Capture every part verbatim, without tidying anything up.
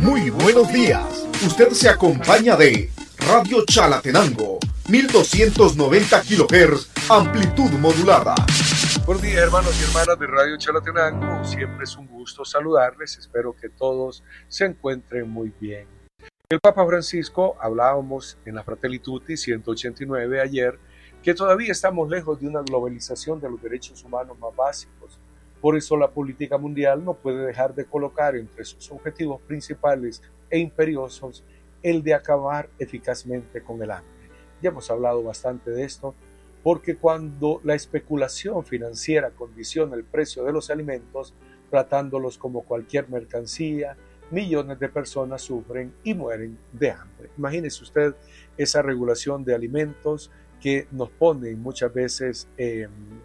Muy buenos días. Usted se acompaña de Radio Chalatenango, mil doscientos noventa kilohertz, amplitud modulada. Buenos días, hermanos y hermanas de Radio Chalatenango. Siempre es un gusto saludarles. Espero que todos se encuentren muy bien. El Papa Francisco, hablábamos en la Fratelli Tutti ciento ochenta y nueve ayer, que todavía estamos lejos de una globalización de los derechos humanos más básicos. Por eso la política mundial no puede dejar de colocar entre sus objetivos principales e imperiosos el de acabar eficazmente con el hambre. Ya hemos hablado bastante de esto, porque cuando la especulación financiera condiciona el precio de los alimentos, tratándolos como cualquier mercancía, millones de personas sufren y mueren de hambre. Imagínese usted esa regulación de alimentos que nos pone muchas veces eh,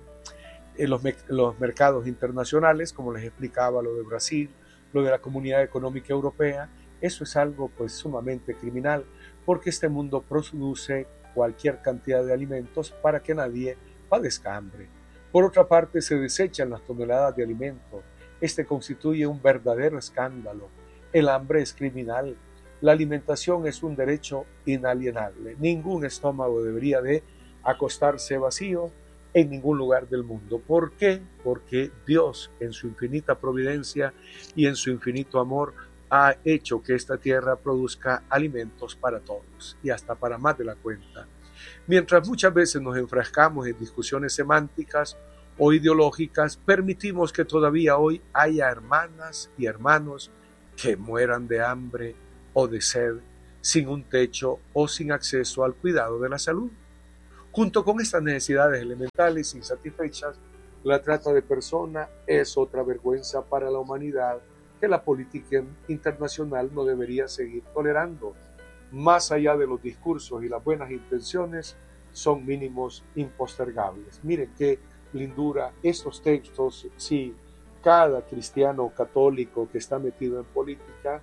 en los, los mercados internacionales, como les explicaba lo de Brasil, lo de la Comunidad Económica Europea. Eso es algo pues sumamente criminal, porque este mundo produce cualquier cantidad de alimentos para que nadie padezca hambre. Por otra parte, se desechan las toneladas de alimentos. Este constituye un verdadero escándalo. El hambre es criminal. La alimentación es un derecho inalienable. Ningún estómago debería de acostarse vacío en ningún lugar del mundo. ¿Por qué? Porque Dios, en su infinita providencia y en su infinito amor, ha hecho que esta tierra produzca alimentos para todos y hasta para más de la cuenta. Mientras muchas veces nos enfrascamos en discusiones semánticas o ideológicas, permitimos que todavía hoy haya hermanas y hermanos que mueran de hambre o de sed, sin un techo o sin acceso al cuidado de la salud. Junto con estas necesidades elementales insatisfechas, la trata de personas es otra vergüenza para la humanidad que la política internacional no debería seguir tolerando. Más allá de los discursos y las buenas intenciones, son mínimos impostergables. Miren qué lindura estos textos. Si cada cristiano católico que está metido en política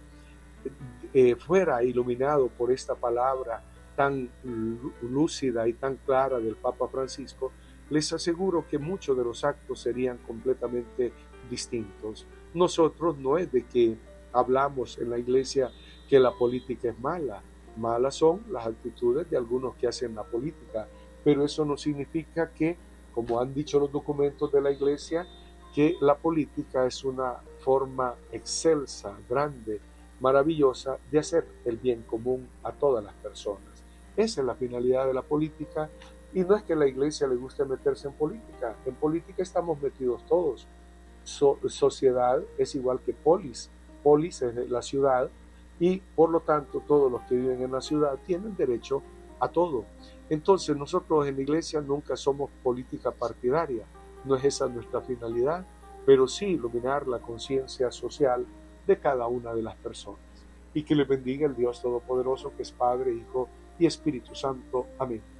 eh, fuera iluminado por esta palabra tan lúcida y tan clara del Papa Francisco, les aseguro que muchos de los actos serían completamente distintos. Nosotros no es de que hablamos en la iglesia que la política es mala. Malas son las actitudes de algunos que hacen la política, pero eso no significa que, como han dicho los documentos de la iglesia, que la política es una forma excelsa, grande, maravillosa de hacer el bien común a todas las personas. Esa es la finalidad de la política, y no es que a la iglesia le guste meterse en política. En política estamos metidos todos. So, sociedad es igual que polis. Polis es la ciudad, y por lo tanto todos los que viven en la ciudad tienen derecho a todo. Entonces nosotros en la iglesia nunca somos política partidaria. No es esa nuestra finalidad, pero sí iluminar la conciencia social de cada una de las personas. Y que le bendiga el Dios Todopoderoso, que es Padre, Hijo y Espíritu Santo. Amén.